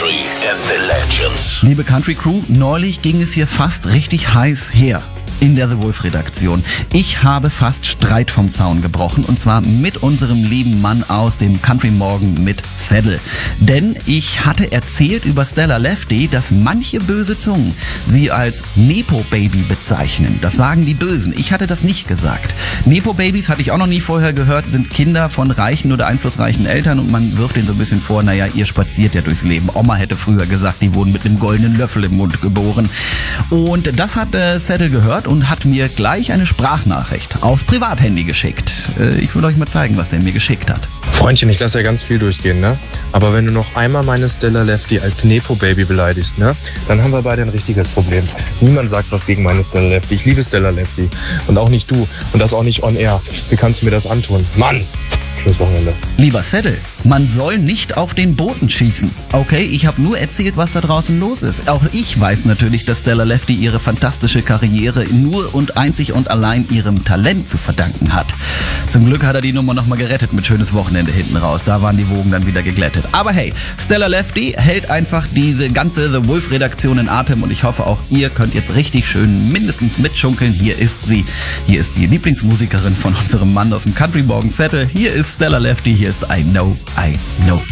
Country and the Legends. Liebe Country Crew, neulich ging es hier fast richtig heiß her. In der The Wolf-Redaktion. Ich habe fast Streit vom Zaun gebrochen, und zwar mit unserem lieben Mann aus dem Country Morgen mit Saddle. Denn ich hatte erzählt über Stella Lefty, dass manche böse Zungen sie als Nepo-Baby bezeichnen. Das sagen die Bösen. Ich hatte das nicht gesagt. Nepo-Babys hatte ich auch noch nie vorher gehört, sind Kinder von reichen oder einflussreichen Eltern, und man wirft denen so ein bisschen vor, naja, ihr spaziert ja durchs Leben. Oma hätte früher gesagt, die wurden mit einem goldenen Löffel im Mund geboren. Und das hat Saddle gehört und hat mir gleich eine Sprachnachricht aufs Privathandy geschickt. Ich will euch mal zeigen, was der mir geschickt hat. Freundchen, ich lasse ja ganz viel durchgehen, ne? Aber wenn du noch einmal meine Stella Lefty als Nepo-Baby beleidigst, ne? Dann haben wir beide ein richtiges Problem. Niemand sagt was gegen meine Stella Lefty. Ich liebe Stella Lefty. Und auch nicht du. Und das auch nicht on air. Wie kannst du mir das antun? Mann! Schönes Wochenende. Lieber Saddle, man soll nicht auf den Boten schießen. Okay, ich habe nur erzählt, was da draußen los ist. Auch ich weiß natürlich, dass Stella Lefty ihre fantastische Karriere nur und einzig und allein ihrem Talent zu verdanken hat. Zum Glück hat er die Nummer nochmal gerettet mit schönes Wochenende hinten raus. Da waren die Wogen dann wieder geglättet. Aber hey, Stella Lefty hält einfach diese ganze The Wolf-Redaktion in Atem, und ich hoffe, auch ihr könnt jetzt richtig schön mindestens mitschunkeln. Hier ist sie. Hier ist die Lieblingsmusikerin von unserem Mann aus dem Country Morgen Saddle. Hier ist Stella Lefty. Hier ist I Know, I Know.